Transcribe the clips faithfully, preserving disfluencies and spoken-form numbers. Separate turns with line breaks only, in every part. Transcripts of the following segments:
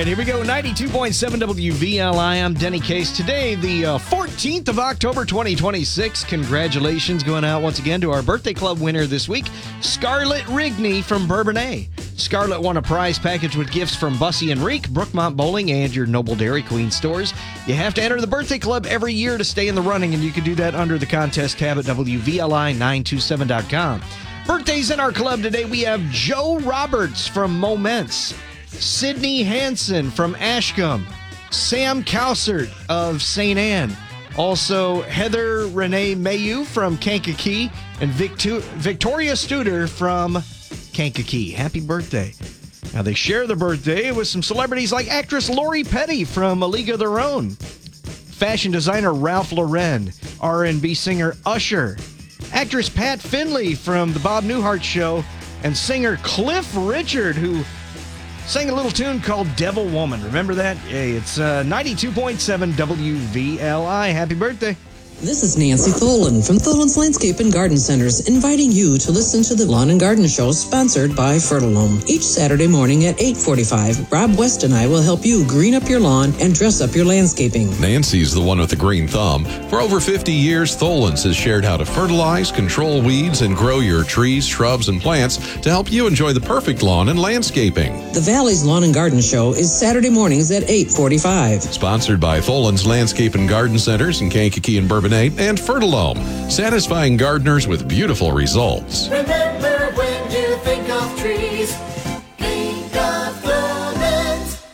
right, here we go. ninety-two point seven W V L I. I'm Denny Case. Today, the uh, fourteenth of October, twenty twenty-six. Congratulations going out once again to our birthday club winner this week, Scarlett Rigney from Bourbonnais. Scarlett won a prize package with gifts from Bussy and Reek, Brookmont Bowling, and your Noble Dairy Queen stores. You have to enter the birthday club every year to stay in the running, and you can do that under the contest tab at W V L I nine two seven dot com. Birthdays in our club today, we have Joe Roberts from Moments, Sydney Hansen from Ashcombe, Sam Cowsert of Saint Anne, also Heather Renee Mayu from Kankakee, and Victor- Victoria Studer from Kankakee. Happy birthday. Now, they share the birthday with some celebrities like actress Lori Petty from A League of Their Own, fashion designer Ralph Lauren, R and B singer Usher, actress Pat Finley from The Bob Newhart Show, and singer Cliff Richard, who sang a little tune called Devil Woman. Remember that? Hey, it's uh, ninety-two point seven W V L I. Happy birthday.
This is Nancy Tholen from Tholen's Landscape and Garden Centers, inviting you to listen to the Lawn and Garden Show sponsored by Fertilome. Each Saturday morning at eight forty-five, Rob West and I will help you green up your lawn and dress up your landscaping.
Nancy's the one with the green thumb. For over fifty years, Tholen's has shared how to fertilize, control weeds, and grow your trees, shrubs, and plants to help you enjoy the perfect lawn and landscaping.
The Valley's Lawn and Garden Show is Saturday mornings at eight forty-five.
Sponsored by Tholen's Landscape and Garden Centers in Kankakee and Bourbonnais and Fertilome, satisfying gardeners with beautiful results.
Remember, when you think of trees, think of Tholen's.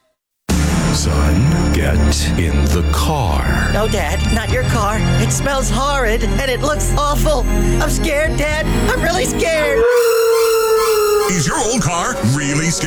Son, get in the car.
No, Dad, not your car. It smells horrid and it looks awful. I'm scared, Dad. I'm really scared.
Is your old car really scary?